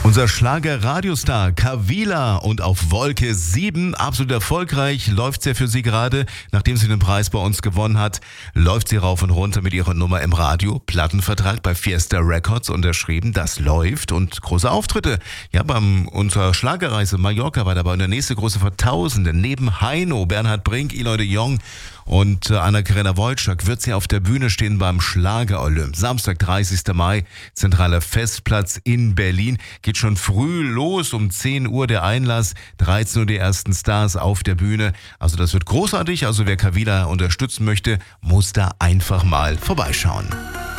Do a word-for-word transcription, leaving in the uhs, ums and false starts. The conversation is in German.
Unser Schlager-Radiostar Kavila und auf Wolke sieben, absolut erfolgreich, läuft sie für sie gerade. Nachdem sie den Preis bei uns gewonnen hat, läuft sie rauf und runter mit ihrer Nummer im Radio. Plattenvertrag bei Fiesta Records unterschrieben, das läuft und große Auftritte. Ja, beim unserer Schlagerreise Mallorca war dabei und der nächste große Vertausende. Neben Heino, Bernhard Brink, Eloy de Jong und Anna-Karina Wojcik wird sie auf der Bühne stehen beim Schlager-Olymp. Samstag, dreißigster Mai, zentraler Festplatz in Berlin. Geht schon früh los, um zehn Uhr der Einlass, dreizehn Uhr die ersten Stars auf der Bühne. Also das wird großartig, also wer Kavila unterstützen möchte, muss da einfach mal vorbeischauen.